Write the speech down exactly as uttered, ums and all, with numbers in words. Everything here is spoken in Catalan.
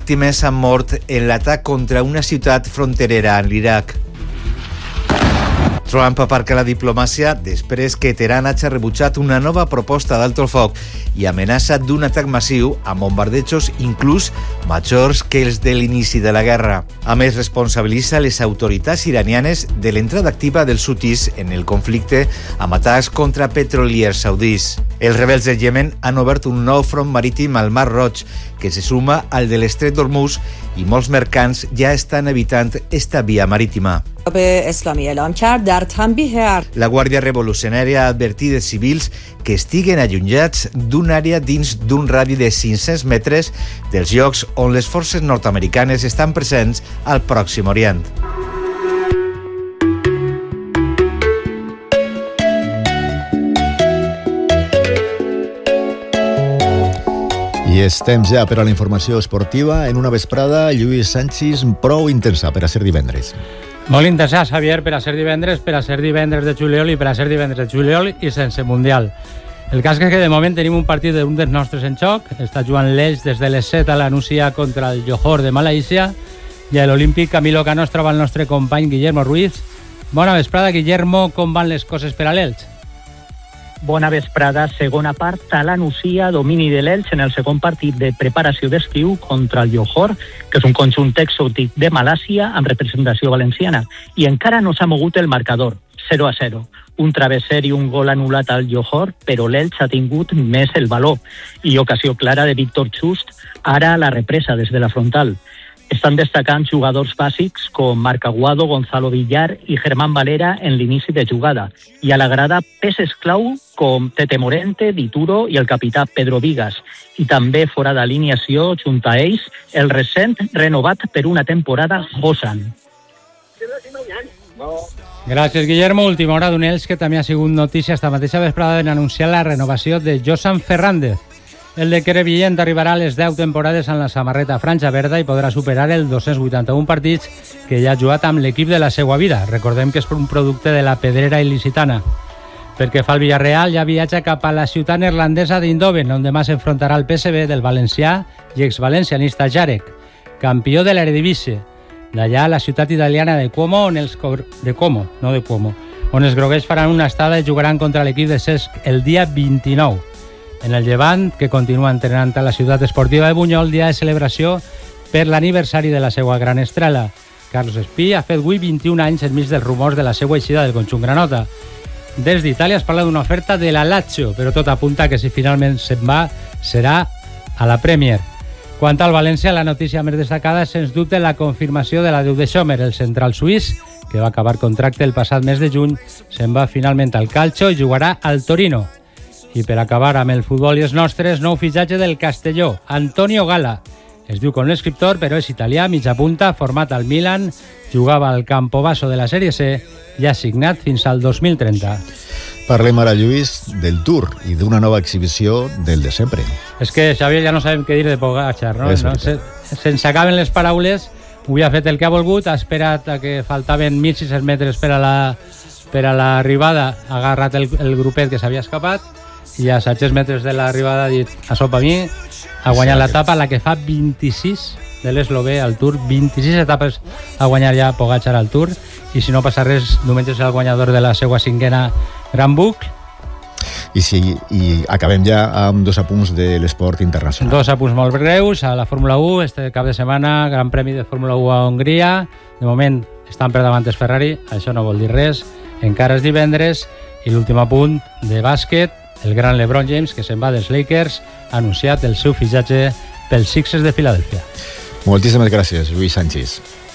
víctimes han mort en l'atac contra una ciutat fronterera en l'Iraq. Trump aparca la diplomàcia després que Teheran hagi rebutjat una nova proposta d'alto el foc i amenaça d'un atac massiu amb bombardejos inclús majors que els de l'inici de la guerra. A més, responsabilitza les autoritats iranianes de l'entrada activa dels hutis en el conflicte amb atacs contra petroliers saudis. Els rebels de Yemen han obert un nou front marítim al Mar Roig que se suma al de l'Estret d'Hormuz i molts mercants ja estan evitant esta via marítima. La Guàrdia Revolucionària ha advertit els civils que estiguen allunyats d'una àrea dins d'un radi de cinc-cents metres dels llocs on les forces nord-americanes estan presents al Pròxim Orient. I és temps ja per a la informació esportiva en una vesprada, Lluís Sanchis, prou intensa per a ser divendres. Molt intensa, Xavier, per a ser divendres, per a ser divendres de juliol i per a ser divendres de juliol i sense Mundial. El cas és que de moment tenim un partit d'un dels nostres en xoc. Està jugant l'Elx des de les set a la Nucia contra el Johor de Malaísia i a l'Olímpic Camilo Cano es troba el nostre company Guillermo Ruiz. Bona vesprada, Guillermo. Com van les coses per a l'Elx? Bona vesprada. Segona part a la Nucia, domini de l'Elx en el segon partit de preparació d'estiu contra el Johor, que és un conjunt exòtic de Malàsia amb representació valenciana. I encara no s'ha mogut el marcador, zero a zero. Un travesser i un gol anul·lat al Johor, però l'Elx ha tingut més el valor. I ocasió clara de Víctor Just, ara a la represa des de la frontal. Estan destacant jugadors bàsics com Marc Aguado, Gonzalo Villar i Germán Valera en l'inici de jugada. I a la grada peces clau com Tete Morente, Dituro i el capità Pedro Vigas. I també fora d'alineació, junt a ells, el recent renovat per una temporada Hosan. Gràcies, Guillermo. Última hora d'un Elx que també ha sigut notícia esta mateixa vesprada en anunciar la renovació de Josan Fernández. El de Crevillent arribarà a les deu temporades amb la samarreta franja verda i podrà superar el dos-cents vuitanta-un partits que ja ha jugat amb l'equip de la seva vida. Recordem que és un producte de la pedrera il·licitana. Perquè fa el Villarreal ja viatja cap a la ciutat neerlandesa d'Eindhoven, on demà s'enfrontarà el P S V del valencià i exvalencianista Jarek, campió de l'Eredivisie. D'allà a la ciutat italiana de Como, on els co- de Como, no de Como, on els groguers faran una estada i jugaran contra l'equip de Cesc el dia vint-i-nou. En el Llevant, que continua entrenant a la ciutat esportiva de Bunyol, dia de celebració per l'aniversari de la seva gran estrela. Carlos Espí ha fet avui vint-i-un anys enmig dels rumors de la seva eixida del conjunt granota. Des d'Itàlia es parla d'una oferta de la Lazio, però tot apunta que si finalment se'n va serà a la Premier. Quant al València, la notícia més destacada és sens dubte la confirmació de la Déu de Schomer, el central suís, que va acabar contracte el passat mes de juny, se'n va finalment al Calcio i jugarà al Torino. I per acabar amb el futbol i els nostres, nou fitxatge del Castelló, Antonio Gala. Es diu com l'escriptor, però és italià, mitja punta, format al Milan, jugava al Campobasso de la Sèrie C i ha signat fins al dos mil trenta. Parlem ara, Lluís, del Tour i d'una nova exhibició del de sempre. És que, Xavier, ja no sabem què dir de Pogačar, no? no? Se, se'ns acaben les paraules, avui ha fet el que ha volgut, ha esperat a que faltaven mil sis-cents metres per a la per a l'arribada, ha agarrat el, el grupet que s'havia escapat i a set-cents metres de l'arribada ha dit a sopa a mi, ha guanyat sí, l'etapa, la que fa vint-i-sis de l'eslové al Tour, vint-i-sis etapes a guanyar ja Pogačar al Tour, i si no passa res, diumenge serà el guanyador de la seva cinquena Gran Buc. I, sí, i acabem ja amb dos apunts de l'esport internacional. Dos apunts molt breus. A la Fórmula u, este cap de setmana, Gran Premi de Fórmula u a Hongria. De moment estan per davant els Ferrari, això no vol dir res. Encara és divendres. I l'últim apunt de bàsquet, el gran LeBron James, que se'n va dels Lakers, ha anunciat el seu fitxatge pels Sixers de Filadèlfia. Moltíssimes gràcies, Lluís Sanchis.